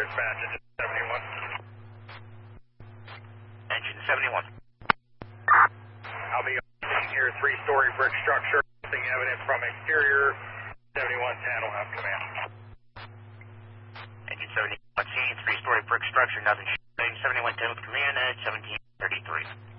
dispatch, engine 71. Engine 71. I'll be seeing here, 3-story brick structure, seeing evidence from exterior, 7110 will have command. Engine 71, 3-story brick structure, nothing. 7110 with command at 1733.